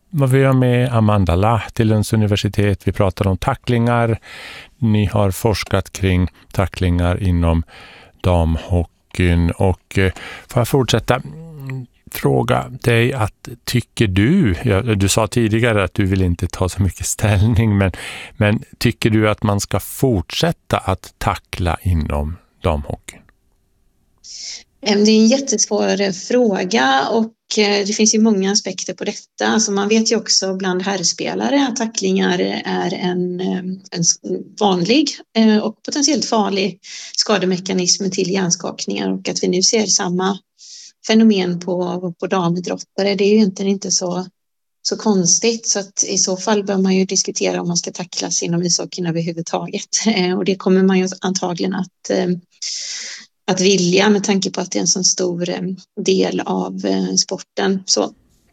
vi har med Amanda Lahti, Lunds universitet. Vi pratar om tacklingar. Ni har forskat kring tacklingar inom damhockeyn. Och får jag fortsätta fråga dig att tycker du sa tidigare att du vill inte ta så mycket ställning, men tycker du att man ska fortsätta att tackla inom damhockeyn? Det är en jättesvår fråga och det finns ju många aspekter på detta. Alltså man vet ju också bland herrspelare att tacklingar är en vanlig och potentiellt farlig skademekanism till hjärnskakningar, och att vi nu ser samma fenomen på damidrottare, det är ju egentligen inte så konstigt, så att i så fall bör man ju diskutera om man ska tacklas inom ishockeyn överhuvudtaget, och det kommer man ju antagligen att vilja med tanke på att det är en så stor del av sporten. Så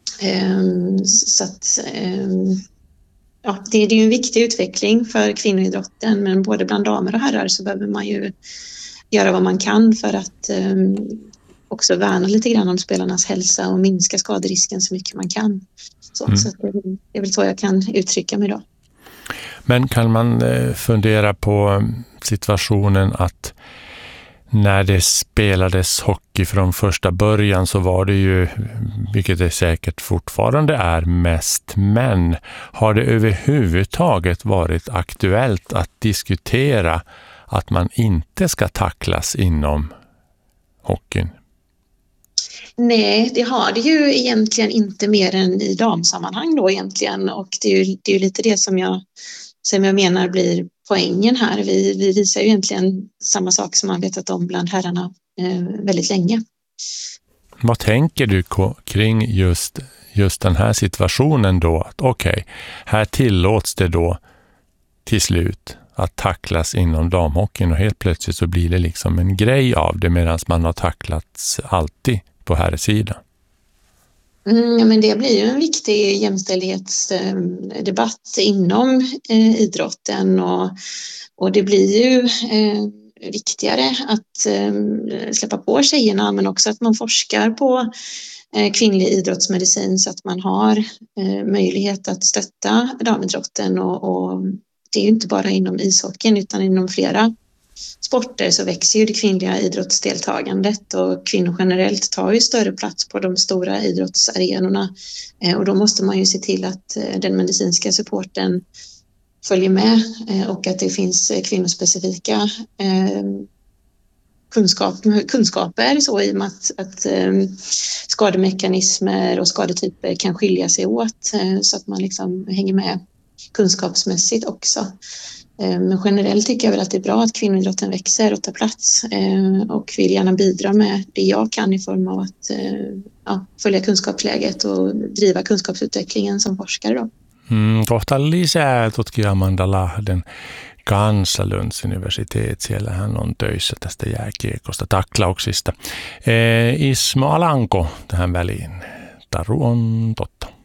att det är ju en viktig utveckling för kvinnoidrotten, men både bland damer och herrar så behöver man ju göra vad man kan för att också värna lite grann om spelarnas hälsa och minska skaderisken så mycket man kan. Så det är väl så jag kan uttrycka mig då. Men kan man fundera på situationen att när det spelades hockey från första början så var det ju, vilket det säkert fortfarande är, mest män. Har det överhuvudtaget varit aktuellt att diskutera att man inte ska tacklas inom hockeyn? Nej, det har det ju egentligen inte, mer än i damsammanhang då egentligen, och det är ju lite det som jag menar blir poängen här. Vi visar ju egentligen samma sak som man vetat om bland herrarna väldigt länge. Vad tänker du kring just den här situationen då? Att okej, här tillåts det då till slut att tacklas inom damhockeyn, och helt plötsligt så blir det liksom en grej av det, medan man har tacklats alltid på här sidan. Men det blir ju en viktig jämställdhetsdebatt inom idrotten, och det blir ju viktigare att släppa på tjejerna, men också att man forskar på kvinnlig idrottsmedicin så att man har möjlighet att stötta damidrotten, och det är ju inte bara inom ishockeyn utan inom flera sporter så växer ju det kvinnliga idrottsdeltagandet, och kvinnor generellt tar ju större plats på de stora idrottsarenorna, och då måste man ju se till att den medicinska supporten följer med, och att det finns kvinnospecifika kunskaper så, i och med att skademekanismer och skadetyper kan skilja sig åt, så att man liksom hänger med kunskapsmässigt också. Men generellt tycker jag väl att det är bra att kvinnoidrotten växer och tar plats, och vill gärna bidra med det jag kan i form av att följa kunskapsläget och driva kunskapsutvecklingen som forskare då. Kohta lisää tutkija Amanda Lahden kanssa Lunds universiteet. Siellä hän on töissä tästä jääkiekosta, taklauksista. Ismo Alanko tähän väliin. Taru on totta.